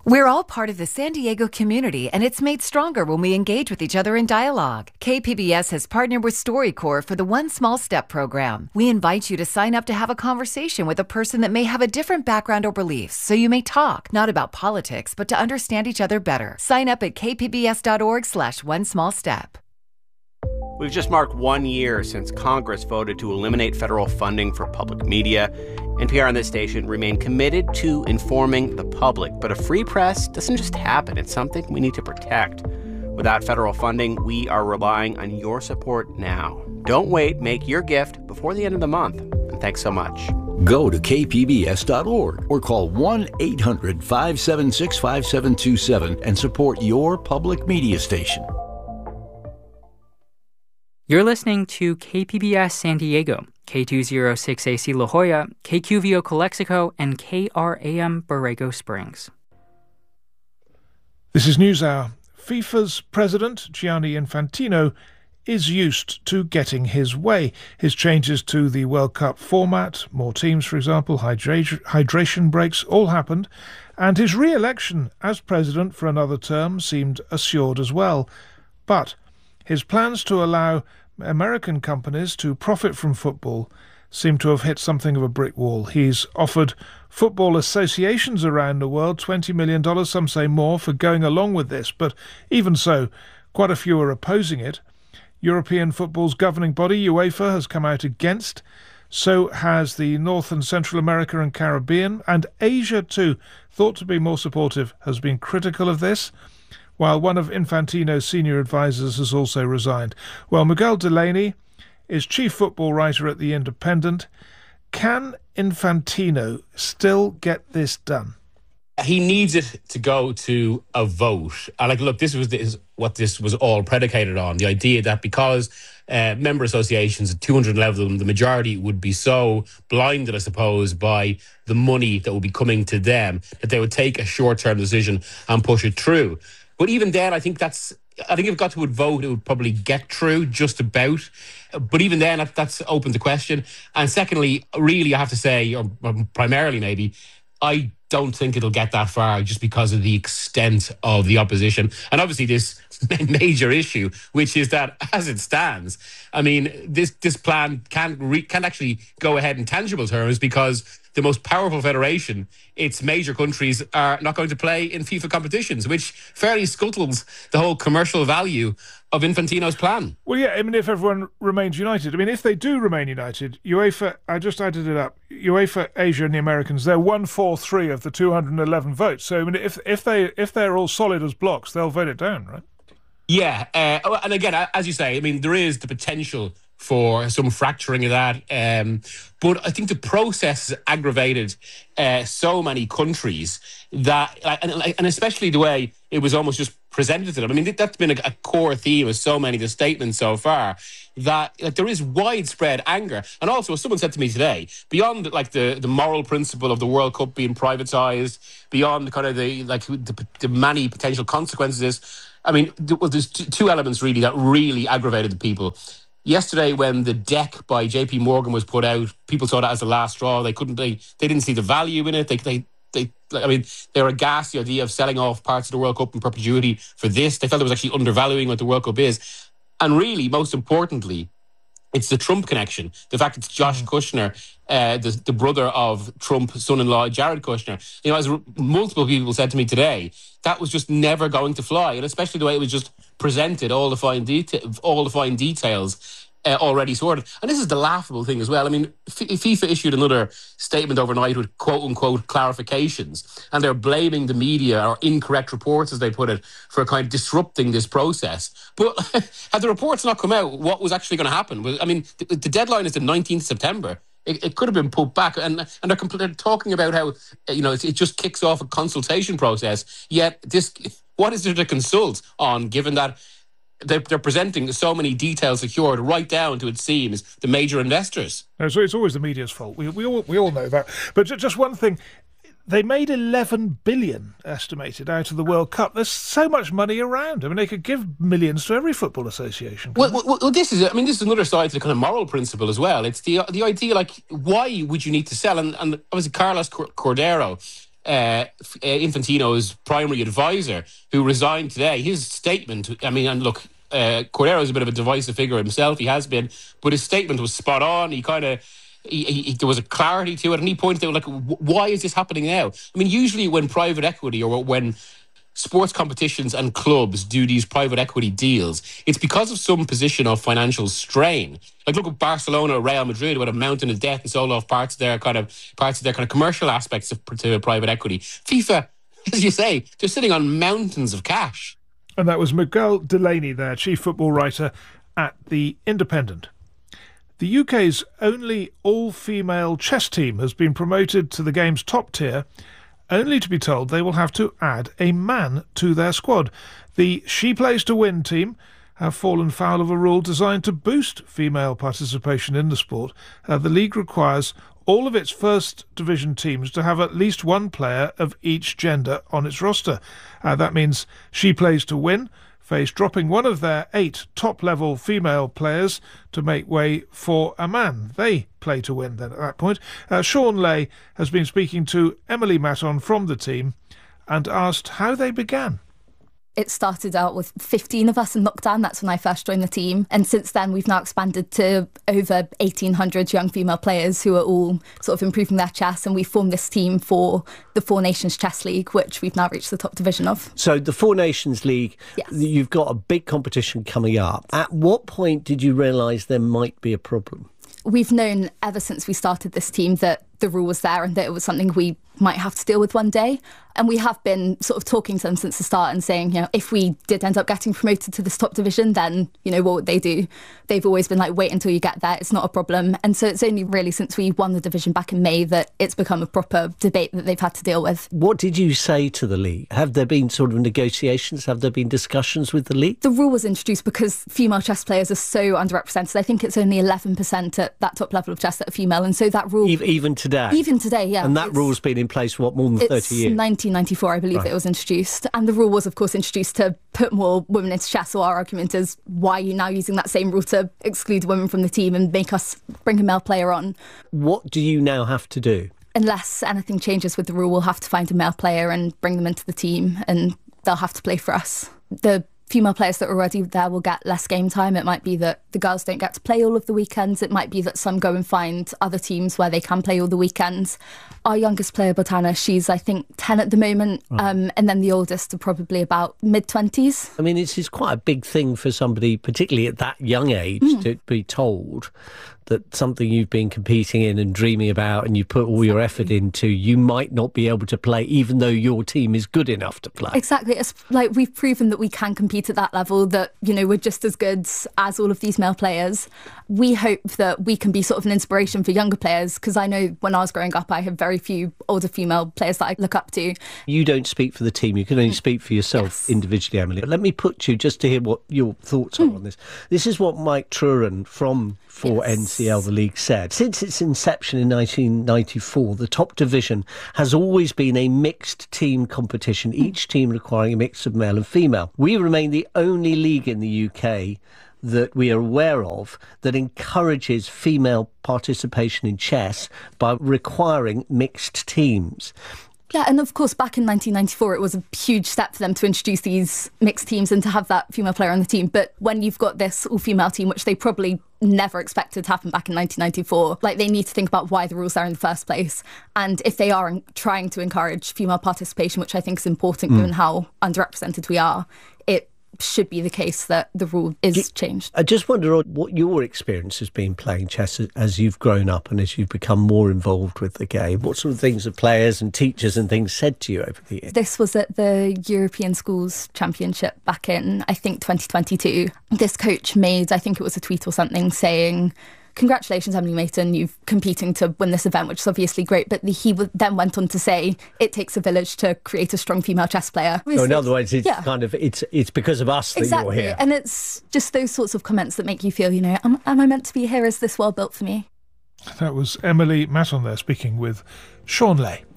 We're all part of the San Diego community, and it's made stronger when we engage with each other in dialogue. KPBS has partnered with StoryCorps for the One Small Step program. We invite you to sign up to have a conversation with a person that may have a different background or beliefs, so you may talk, not about politics, but to understand each other better. Sign up at kpbs.org/onesmallstep. We've just marked 1 year since Congress voted to eliminate federal funding for public media. NPR and this station remain committed to informing the public. But a free press doesn't just happen. It's something we need to protect. Without federal funding, we are relying on your support now. Don't wait. Make your gift before the end of the month. And thanks so much. Go to kpbs.org or call 1-800-576-5727 and support your public media station. You're listening to KPBS San Diego, K206AC La Jolla, KQVO Calexico, and KRAM Borrego Springs. This is NewsHour. FIFA's president, Gianni Infantino, is used to getting his way. His changes to the World Cup format, more teams, for example, hydration breaks, all happened, and his re-election as president for another term seemed assured as well. But his plans to allow American companies to profit from football seem to have hit something of a brick wall. He's offered football associations around the world $20 million, some say more, for going along with this. But even so, quite a few are opposing it. European football's governing body, UEFA, has come out against. So has the North and Central America and Caribbean. And Asia, too, thought to be more supportive, has been critical of this, while one of Infantino's senior advisors has also resigned. Well, Miguel Delaney is chief football writer at The Independent. Can Infantino still get this done? He needs it to go to a vote. Look, this was what this was all predicated on. The idea that because member associations, 211 of them, the majority would be so blinded, I suppose, by the money that would be coming to them, that they would take a short-term decision and push it through. But even then, I think if it got to a vote, it would probably get through just about. But even then, that's open to question. And secondly, really, I have to say, or primarily maybe, I don't think it'll get that far just because of the extent of the opposition. And obviously this major issue, which is that as it stands, I mean, this plan can't actually go ahead in tangible terms because the most powerful federation, its major countries are not going to play in FIFA competitions, which fairly scuttles the whole commercial value of Infantino's plan. Well, yeah, I mean, if everyone remains united. I mean, if they do remain united, UEFA, I just added it up, UEFA, Asia and the Americans, they're 143 of the 211 votes. So, I mean, if they're all solid as blocks, they'll vote it down, right? Yeah, and again, as you say, I mean, there is the potential for some fracturing of that. But I think the process has aggravated so many countries that, and especially the way it was almost just presented to them. I mean, that's been a core theme of so many of the statements so far, that there is widespread anger. And also, as someone said to me today, beyond the moral principle of the World Cup being privatised, beyond kind of the many potential consequences, I mean, there's two elements really that really aggravated the people. Yesterday, when the deck by JP Morgan was put out, people saw that as the last straw. They didn't see the value in it. They were aghast the idea of selling off parts of the World Cup in perpetuity for this. They felt it was actually undervaluing what the World Cup is. And really, most importantly, it's the Trump connection. The fact it's Josh Kushner, the brother of Trump's son-in-law, Jared Kushner. You know, as multiple people said to me today, that was just never going to fly. And especially the way it was just presented, all the fine details already sorted. And this is the laughable thing as well. I mean, FIFA issued another statement overnight with quote-unquote clarifications, and they're blaming the media, or incorrect reports as they put it, for kind of disrupting this process. But had the reports not come out, what was actually going to happen? I mean, the deadline is the 19th September. It could have been put back, and they're talking about how, you know, it just kicks off a consultation process. Yet what is there to consult on, given that they're presenting so many details secured right down to, it seems, the major investors? No, so it's always the media's fault. We all know that. But just one thing. They made 11 billion estimated out of the World Cup. There's so much money around. I mean, they could give millions to every football association. Well, this is another side to the kind of moral principle as well. It's the idea, like, why would you need to sell? And obviously Carlos Cordero, Infantino's primary advisor, who resigned today, his statement, I mean, and look, Cordero is a bit of a divisive figure himself, he has been, but his statement was spot on. He kind of, there was a clarity to it, and he pointed out, like, why is this happening now? I mean, usually when private equity or when sports competitions and clubs do these private equity deals, it's because of some position of financial strain. Like, look at Barcelona or Real Madrid, with a mountain of debt and sold off parts of their kind of commercial aspects to private equity. FIFA, as you say, they're sitting on mountains of cash. And that was Miguel Delaney there, chief football writer at The Independent. The UK's only all-female chess team has been promoted to the game's top tier, only to be told they will have to add a man to their squad. The She Plays to Win team have fallen foul of a rule designed to boost female participation in the sport. The league requires all of its first division teams to have at least one player of each gender on its roster. That means She Plays to Win face dropping one of their 8 top-level female players to make way for a man. They play to win then at that point. Sean Lay has been speaking to Emily Matton from the team and asked how they began. It started out with 15 of us in lockdown. That's when I first joined the team. And since then, we've now expanded to over 1,800 young female players who are all sort of improving their chess. And we formed this team for the Four Nations Chess League, which we've now reached the top division of. So the Four Nations League, yes. You've got a big competition coming up. At what point did you realise there might be a problem? We've known ever since we started this team that the rule was there and that it was something we might have to deal with one day. And we have been sort of talking to them since the start and saying, you know, if we did end up getting promoted to this top division, then, you know, what would they do? They've always been like, wait until you get there. It's not a problem. And so it's only really since we won the division back in May that it's become a proper debate that they've had to deal with. What did you say to the league? Have there been sort of negotiations? Have there been discussions with the league? The rule was introduced because female chess players are so underrepresented. I think it's only 11% at that top level of chess that are female. And so that rule... Even today? Even today, yeah. And that rule's been in place, what, more than 30 years? It's 1994, I believe, that it was introduced. And the rule was, of course, introduced to put more women into chess. So our argument is, why are you now using that same rule to exclude women from the team and make us bring a male player on? What do you now have to do? Unless anything changes with the rule, we'll have to find a male player and bring them into the team, and they'll have to play for us. The female players that are already there will get less game time. It might be that the girls don't get to play all of the weekends. It might be that some go and find other teams where they can play all the weekends. Our youngest player, Botana, she's, I think, 10 at the moment. And then the oldest are probably about mid-20s. I mean, it's quite a big thing for somebody, particularly at that young age, to be told that something you've been competing in and dreaming about and you put all your effort into, you might not be able to play even though your team is good enough to play. Exactly. It's like we've proven that we can compete at that level, that, you know, we're just as good as all of these male players. We hope that we can be sort of an inspiration for younger players, because I know when I was growing up, I had very few older female players that I look up to. You don't speak for the team, you can only speak for yourself individually, Emily. But let me put you, just to hear what your thoughts are on this. This is what Mike Truran from NCL, the league, said. Since its inception in 1994, the top division has always been a mixed team competition, each team requiring a mix of male and female. We remain the only league in the UK that we are aware of that encourages female participation in chess by requiring mixed teams. Yeah, and of course, back in 1994, it was a huge step for them to introduce these mixed teams and to have that female player on the team. But when you've got this all-female team, which they probably never expected to happen back in 1994, like, they need to think about why the rules are in the first place. And if they are trying to encourage female participation, which I think is important given how underrepresented we are, it should be the case that the rule is changed. I just wonder what your experience has been playing chess as you've grown up and as you've become more involved with the game. What sort of things have players and teachers and things said to you over the years? This was at the European Schools Championship back in, I think, 2022. This coach made, I think it was a tweet or something, saying, "Congratulations, Emily Matton, you're competing to win this event," which is obviously great. But he then went on to say, it takes a village to create a strong female chess player. So in other words, it's kind of, it's because of us that you're here. And it's just those sorts of comments that make you feel, you know, am I meant to be here? Is this world built for me? That was Emily Matton there speaking with Sean Lay.